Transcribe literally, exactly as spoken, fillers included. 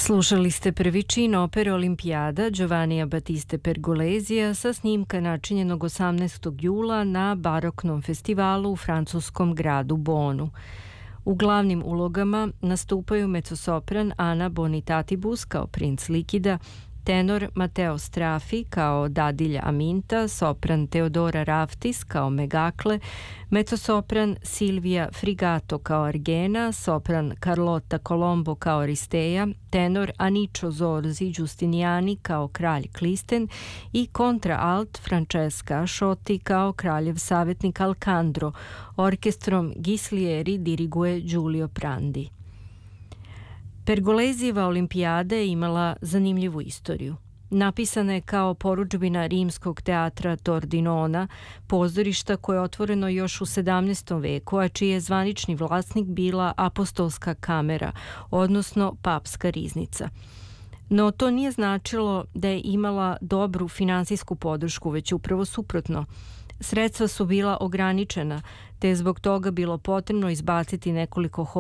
Slušali ste prvi čin opere Olimpijada Giovannija Battiste Pergolesija sa snimka načinjenog osamnaestog jula na baroknom festivalu u francuskom gradu Bonu. U glavnim ulogama nastupaju mezzosopran Ana Bonitatibus kao princ Likida, tenor Mateo Strafi kao dadilja Aminta, sopran Teodora Raftis kao Megakle, mezzosopran Silvia Frigato kao Argena, sopran Carlotta Colombo kao Aristeja, tenor Anicio Zorzi Giustiniani kao kralj Klisten i kontraalt Francesca Asciotti kao kraljev savjetnik Alcandro. Orkestrom Ghislieri diriguje Giulio Prandi. Pergolesijeva olimpijada je imala zanimljivu istoriju. Napisana je kao porudžbina rimskog teatra Tordinona, pozorišta koje je otvoreno još u sedamnaestom veku, a čiji je zvanični vlasnik bila apostolska kamera, odnosno papska riznica. No to nije značilo da je imala dobru finansijsku podršku, već upravo suprotno. Sredstva su bila ograničena, te je zbog toga bilo potrebno izbaciti nekoliko